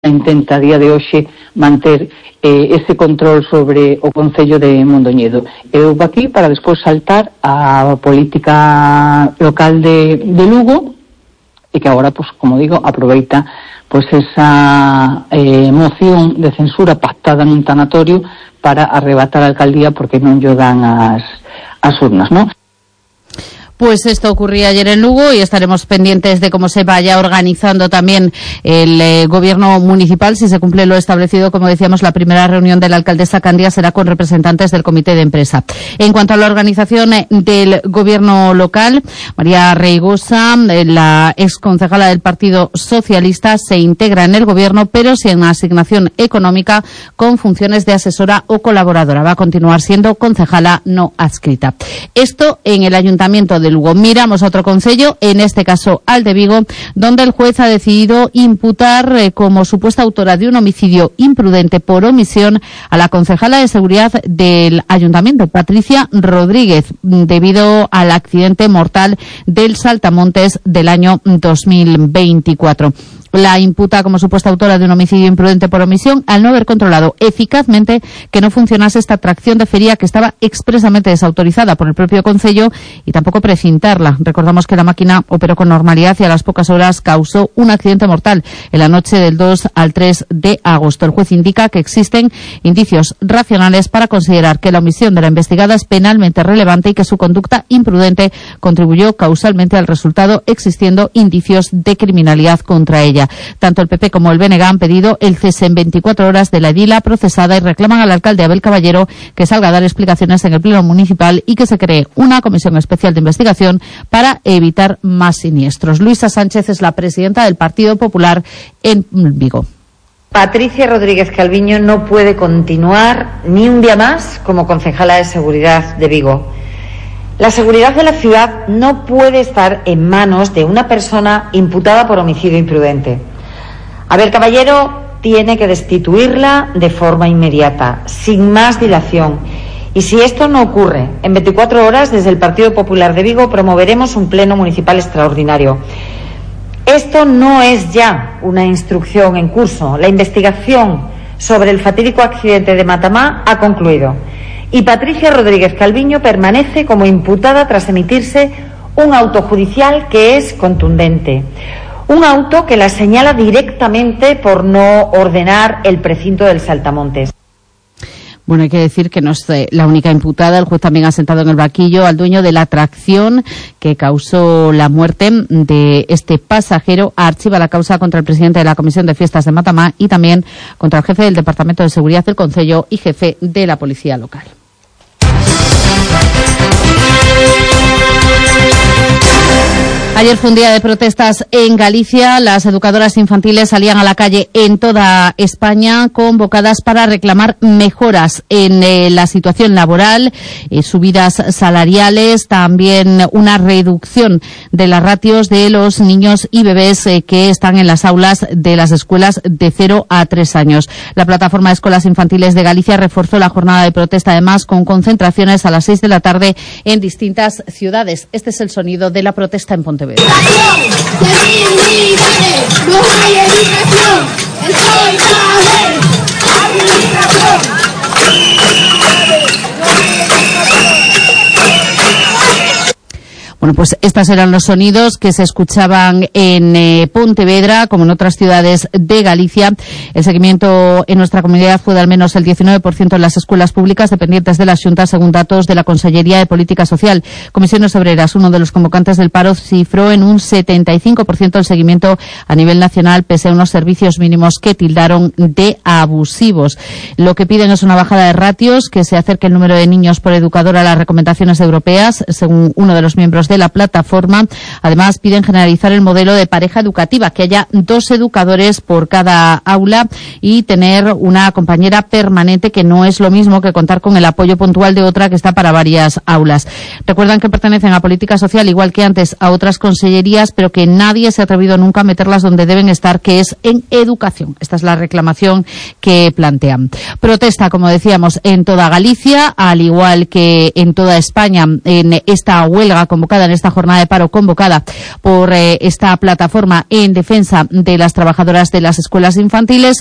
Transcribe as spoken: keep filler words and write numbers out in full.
intenta a día de hoxe manter eh, ese control sobre o Concello de Mondoñedo. Eu vou aquí para despois saltar a política local de, de Lugo, e que agora, pues, como digo, aproveita pues esa eh, moción de censura pactada nun tanatorio para arrebatar a alcaldía porque non lle dan as, as urnas, ¿no? Pues esto ocurría ayer en Lugo y estaremos pendientes de cómo se vaya organizando también el eh, gobierno municipal. Si se cumple lo establecido, como decíamos, la primera reunión de la alcaldesa Candia será con representantes del comité de empresa. En cuanto a la organización eh, del gobierno local, María Reigosa, eh, la exconcejala del Partido Socialista, se integra en el gobierno, pero sin asignación económica, con funciones de asesora o colaboradora. Va a continuar siendo concejala no adscrita. Esto en el Ayuntamiento de Lugo. Miramos a otro concello, en este caso al de Vigo, donde el juez ha decidido imputar eh, como supuesta autora de un homicidio imprudente por omisión a la concejala de seguridad del Ayuntamiento, Patricia Rodríguez, debido al accidente mortal del Saltamontes del año dos mil veinticuatro. La imputa como supuesta autora de un homicidio imprudente por omisión al no haber controlado eficazmente que no funcionase esta atracción de feria que estaba expresamente desautorizada por el propio concello, y tampoco precintarla. Recordamos que la máquina operó con normalidad y a las pocas horas causó un accidente mortal en la noche del dos al tres de agosto. El juez indica que existen indicios racionales para considerar que la omisión de la investigada es penalmente relevante y que su conducta imprudente contribuyó causalmente al resultado, existiendo indicios de criminalidad contra ella. Tanto el P P como el B N G han pedido el cese en veinticuatro horas de la edila procesada y reclaman al alcalde Abel Caballero que salga a dar explicaciones en el pleno municipal y que se cree una comisión especial de investigación para evitar más siniestros. Luisa Sánchez es la presidenta del Partido Popular en Vigo. Patricia Rodríguez Calviño no puede continuar ni un día más como concejala de seguridad de Vigo. La seguridad de la ciudad no puede estar en manos de una persona imputada por homicidio imprudente. Abel Caballero tiene que destituirla de forma inmediata, sin más dilación. Y si esto no ocurre, en veinticuatro horas, desde el Partido Popular de Vigo promoveremos un pleno municipal extraordinario. Esto no es ya una instrucción en curso. La investigación sobre el fatídico accidente de Matamá ha concluido. Y Patricia Rodríguez Calviño permanece como imputada tras emitirse un auto judicial que es contundente. Un auto que la señala directamente por no ordenar el precinto del Saltamontes. Bueno, hay que decir que no es la única imputada. El juez también ha sentado en el banquillo al dueño de la atracción que causó la muerte de este pasajero. Archiva la causa contra el presidente de la Comisión de Fiestas de Matamá y también contra el jefe del Departamento de Seguridad del Concello y jefe de la Policía Local. Ayer fue un día de protestas en Galicia. Las educadoras infantiles salían a la calle en toda España convocadas para reclamar mejoras en eh, la situación laboral, eh, subidas salariales, también una reducción de las ratios de los niños y bebés eh, que están en las aulas de las escuelas de cero a tres años. La plataforma de escuelas infantiles de Galicia reforzó la jornada de protesta, además con concentraciones a las seis de la tarde en distintas ciudades. Este es el sonido de la protesta en Pontevedra. ¡Educación! ¡Dignidades! ¡No hay educación! ¡Estoy saber! ¡Administración! Bueno, pues estos eran los sonidos que se escuchaban en eh, Pontevedra, como en otras ciudades de Galicia. El seguimiento en nuestra comunidad fue de al menos el diecinueve por ciento en las escuelas públicas dependientes de la Xunta, según datos de la Consellería de Política Social. Comisiones Obreras, uno de los convocantes del paro, cifró en un setenta y cinco por ciento el seguimiento a nivel nacional, pese a unos servicios mínimos que tildaron de abusivos. Lo que piden es una bajada de ratios, que se acerque el número de niños por educador a las recomendaciones europeas, según uno de los miembros de la plataforma. Además, piden generalizar el modelo de pareja educativa, que haya dos educadores por cada aula y tener una compañera permanente, que no es lo mismo que contar con el apoyo puntual de otra que está para varias aulas. Recuerdan que pertenecen a Política Social, igual que antes, a otras consellerías, pero que nadie se ha atrevido nunca a meterlas donde deben estar, que es en educación. Esta es la reclamación que plantean. Protesta, como decíamos, en toda Galicia, al igual que en toda España, en esta huelga convocada en en esta jornada de paro convocada por eh, esta plataforma en defensa de las trabajadoras de las escuelas infantiles.